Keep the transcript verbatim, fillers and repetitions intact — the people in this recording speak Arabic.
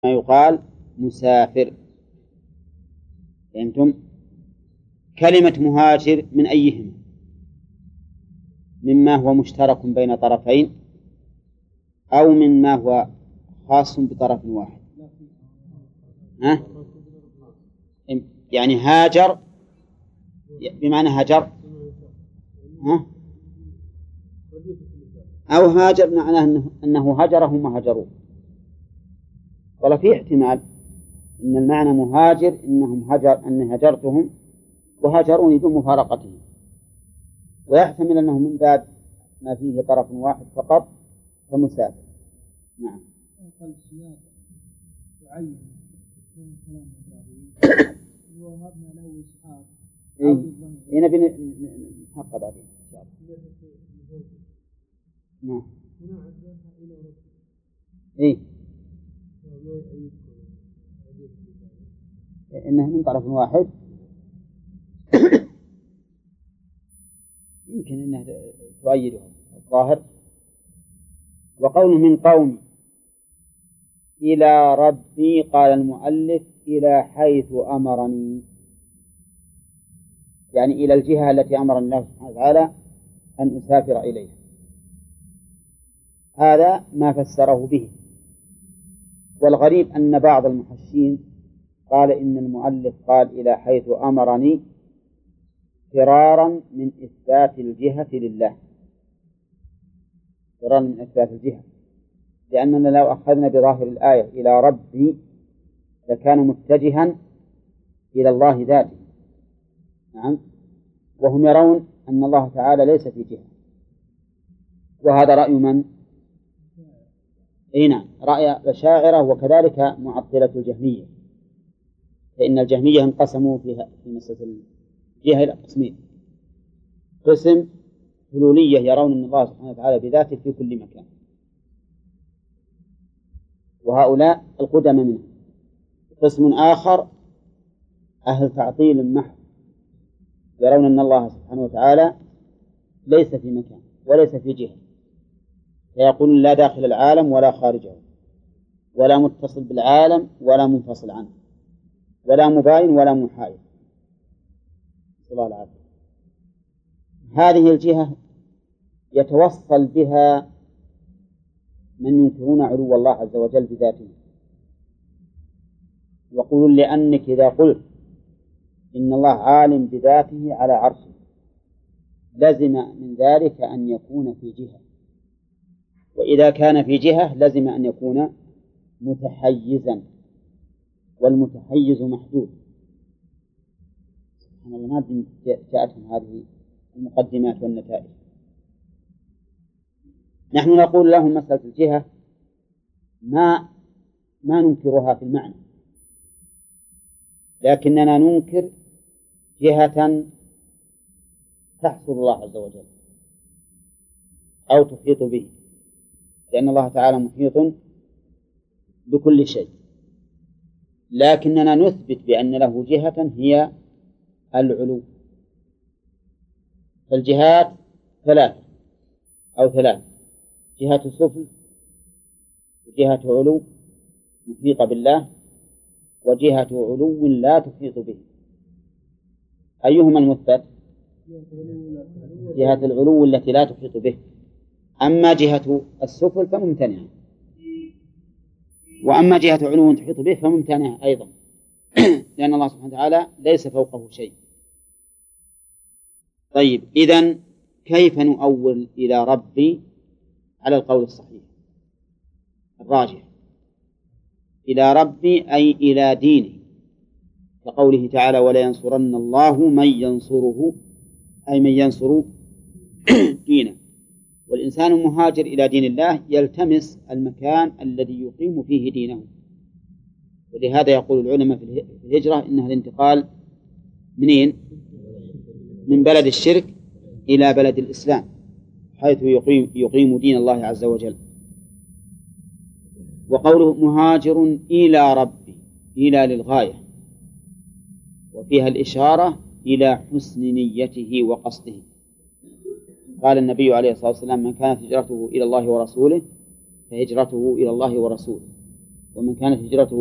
ما يقال مسافر. فهمتم؟ كلمة مهاجر من أيهما؟ مما هو مشترك بين طرفين أو مما هو خاص بطرف واحد؟ ها؟ يعني هاجر بمعنى هجر، ها؟ أو هاجر معناه أنه, أنه هجرهم وهجروه. ولا في احتمال إن المعنى مهاجر إنهم هجر أن هجرتهم وهجروني دون مفارقتهم، ويحتمل أنه من باب ما فيه طرف واحد فقط فمسافر. نعم. هنا بنحقق بعدين إن شاء الله. نعم. إيه إنه من طرف واحد يمكن أنه تؤيده الظاهر. وقوله من قوم إلى ربي، قال المؤلف إلى حيث أمرني، يعني إلى الجهة التي أمر الله سبحانه وتعالى أن أسافر إليها. هذا ما فسره به. والغريب أن بعض المحشين قال إن المؤلف قال إلى حيث أمرني فرارا من إثبات الجهة لله، فرارا من إثبات الجهة، لأننا لو أخذنا بظاهر الآية إلى ربي لكان متجها إلى الله ذاته. نعم. وهم يرون أن الله تعالى ليس في جهة، وهذا رأي من؟ إيه نعم، رأي الأشاعرة وكذلك معطلة الجهمية، فإن الجهمية انقسموا في مسألة الجهة إلى قسمين: قسم حلولية يرون أن الله سبحانه وتعالى بذاته في كل مكان، وهؤلاء القدم منهم. قسم آخر أهل تعطيل محض يرون أن الله سبحانه وتعالى ليس في مكان وليس في جهة، فيقولون لا داخل العالم ولا خارجه، ولا متصل بالعالم ولا منفصل عنه، ولا مباين ولا محايد. صلى الله العافية. هذه الجهة يتوصل بها من ينكرون علو الله عز وجل بذاته، يقولون لأنك إذا قلت إن الله عالم بذاته على عرشه لزم من ذلك أن يكون في جهة، وإذا كان في جهة لزم أن يكون متحيزا، والمتحيز محدود. سبحان الله، ما جاءتهم هذه المقدمات والنتائج. نحن نقول لهم مسألة الجهة ما ما ننكرها في المعنى، لكننا ننكر جهة تحصل الله عز وجل أو تحيط به، لأن الله تعالى محيط بكل شيء، لكننا نثبت بأن له جهة هي العلو. فالجهات ثلاثة أو ثلاث: جهة سفل، وجهة علو محيطة بالله، وجهة علو لا تحيط به. أيهما المثبت؟ جهة العلو التي لا تحيط به. أما جهة السفل فممتنعة، وأما جهة علو تحيط به فممتنعة أيضا لأن الله سبحانه وتعالى ليس فوقه شيء. طيب، إذن كيف نؤول إلى ربي على القول الصحيح الراجح؟ إلى ربي أي إلى دينه، كقوله تعالى: ولا ينصرن الله من ينصره، أي من ينصر دينه. والإنسان مهاجر إلى دين الله يلتمس المكان الذي يقيم فيه دينه، ولهذا يقول العلماء في الهجرة إنها الانتقال منين؟ من بلد الشرك إلى بلد الإسلام، حيث يقيم, يقيم دين الله عز وجل. وقوله مهاجر إلى ربي، إلى للغاية، وفيها الإشارة إلى حسن نيته وقصده. قال النبي عليه الصلاة والسلام: من كانت هجرته إلى الله ورسوله فهجرته إلى الله ورسوله. ومن كانت هجرته